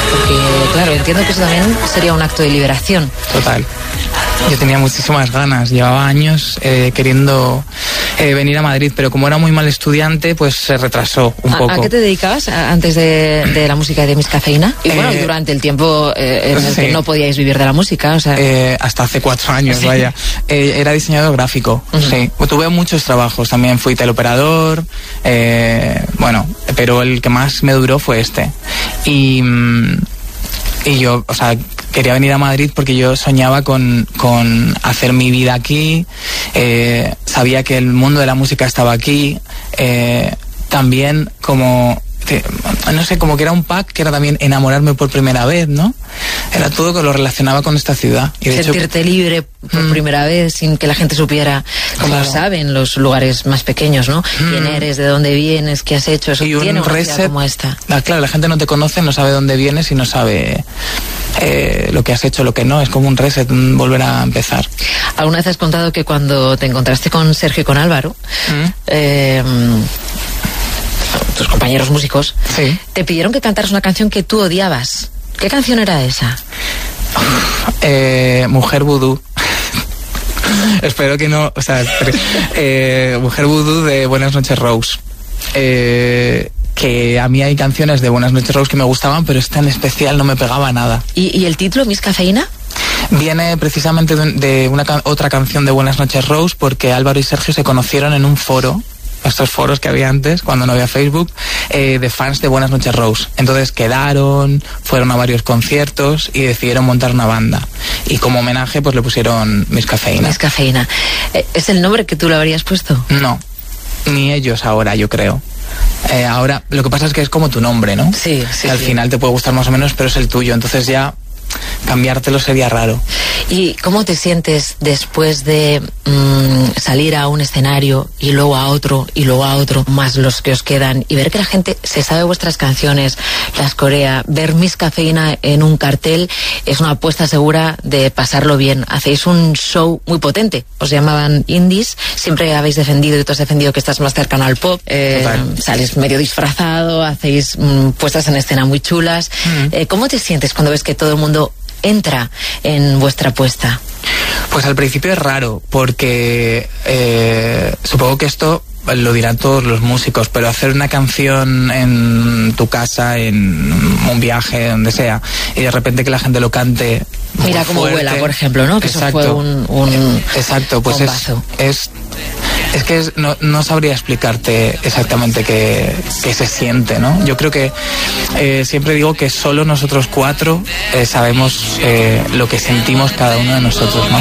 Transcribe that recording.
Porque, claro, entiendo que eso también sería un acto de liberación. Total. Yo tenía muchísimas ganas, llevaba años queriendo venir a Madrid, pero como era muy mal estudiante, pues se retrasó un poco. ¿A qué te dedicabas antes de la música de Miss Cafeína? Y bueno, durante el tiempo en el que no podíais vivir de la música, o sea... hasta hace 4 años, vaya. Era diseñador gráfico, sí. Tuve muchos trabajos, también fui teleoperador, bueno, pero el que más me duró fue este. Y yo, o sea, quería venir a Madrid porque yo soñaba con hacer mi vida aquí, sabía que el mundo de la música estaba aquí, también como, no sé, como que era un pack que era también enamorarme por primera vez, ¿no? Era todo que lo relacionaba con esta ciudad. Y de sentirte hecho, libre por primera vez sin que la gente supiera, como claro, saben los lugares más pequeños, ¿no? Quién eres, de dónde vienes, qué has hecho. Eso y tiene una reset ciudad como esta. Claro, la gente no te conoce, no sabe dónde vienes y no sabe lo que has hecho, lo que no. Es como un reset, volver a empezar. ¿Alguna vez has contado que cuando te encontraste con Sergio y con Álvaro, tus compañeros músicos, sí, te pidieron que cantaras una canción que tú odiabas? ¿Qué canción era esa? Mujer Vudú. Espero que no, o sea, Mujer Vudú de Buenas noches Rose. Que a mí hay canciones de Buenas noches Rose que me gustaban, pero esta en especial no me pegaba nada. ¿Y el título, Miss Cafeína? Viene precisamente de otra canción de Buenas noches Rose, porque Álvaro y Sergio se conocieron en un foro, estos foros que había antes, cuando no había Facebook, de fans de Buenas noches Rose. Entonces quedaron, fueron a varios conciertos y decidieron montar una banda. Y como homenaje, pues le pusieron Miss Cafeína. Miss Cafeína. ¿Es el nombre que tú le habrías puesto? No, ni ellos ahora, yo creo. Ahora, lo que pasa es que es como tu nombre, ¿no? Sí, sí. Al final te puede gustar más o menos, pero es el tuyo. Entonces ya cambiártelo sería raro. ¿Y cómo te sientes después de salir a un escenario y luego a otro y luego a otro, más los que os quedan, y ver que la gente se sabe vuestras canciones, las corea? Ver Miss Cafeína en un cartel es una apuesta segura de pasarlo bien. Hacéis un show muy potente, os llamaban indies, siempre habéis defendido, y tú has defendido que estás más cercano al pop, sales medio disfrazado, hacéis puestas en escena muy chulas. ¿Cómo te sientes cuando ves que todo el mundo entra en vuestra apuesta? Pues al principio es raro, porque supongo que esto lo dirán todos los músicos, pero hacer una canción en tu casa, en un viaje, donde sea, y de repente que la gente lo cante. Mira cómo fuerte, vuela, por ejemplo, ¿no? Que exacto, eso fue un exacto, pues bombazo. No sabría explicarte exactamente qué se siente, ¿no? Yo creo que siempre digo que solo nosotros 4 sabemos lo que sentimos cada uno de nosotros, ¿no?